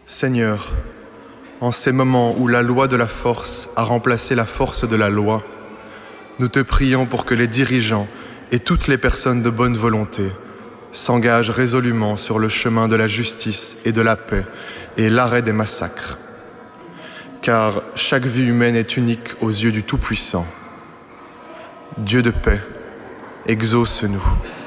Seigneur, en ces moments où la loi de la force a remplacé la force de la loi, nous te prions pour que les dirigeants et toutes les personnes de bonne volonté s'engagent résolument sur le chemin de la justice et de la paix et l'arrêt des massacres. Car chaque vie humaine est unique aux yeux du Tout-Puissant. Dieu de paix, exauce-nous.